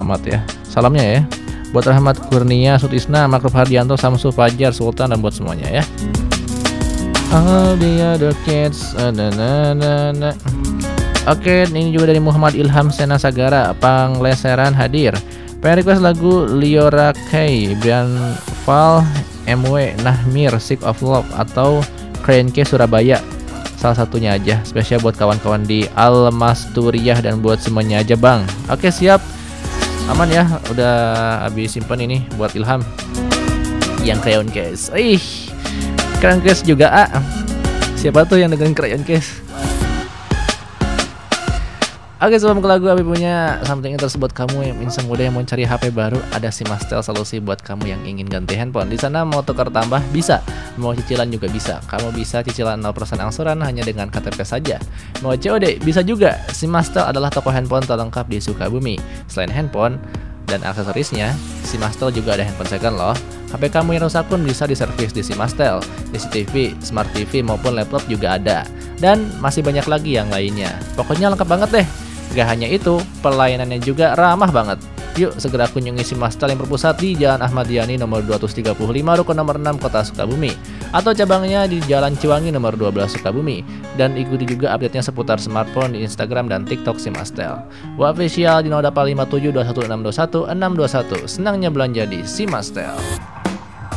Rahmat ya. Salamnya ya. Buat Rahmat Kurnia, Sutisna, Makruf Hardianto, Samsu Fajar, Sultan, dan buat semuanya ya. All the other kids. Oke, ini juga dari Muhammad Ilham Sena Sagara, Pangleseran hadir. Pengen request lagu Liora K, Brian Val, MW, Nahmir, Sick of Love, atau Crayon K Surabaya. Salah satunya aja, spesial buat kawan-kawan di Almasturiah dan buat semuanya aja bang. Oke siap, aman ya, udah habis simpen ini buat Ilham. Yang Crayon Case, Crayon Case juga siapa tuh yang dengerin Crayon Case? Oke, sebelum ke lagu, Abi punya something tersebut kamu yang insan muda yang mau cari HP baru, ada Simastel solusi buat kamu yang ingin ganti handphone. Di sana mau tukar tambah bisa, mau cicilan juga bisa. Kamu bisa cicilan 0% angsuran hanya dengan KTP saja. Mau COD bisa juga. Simastel adalah toko handphone terlengkap di Sukabumi. Selain handphone dan aksesorisnya, Simastel juga ada handphone second loh. HP kamu yang rusak pun bisa diservis di Simastel. CCTV, Smart TV maupun laptop juga ada. Dan masih banyak lagi yang lainnya. Pokoknya lengkap banget deh. Gak hanya itu, pelayanannya juga ramah banget. Yuk segera kunjungi Simastel yang berpusat di Jalan Ahmad Yani nomor 235 Rukun nomor 6 Kota Sukabumi, atau cabangnya di Jalan Ciwangi nomor 12 Sukabumi. Dan ikuti juga update-nya seputar smartphone di Instagram dan TikTok Simastel. Official di 0857 21 621 621. Senangnya belanja di Simastel.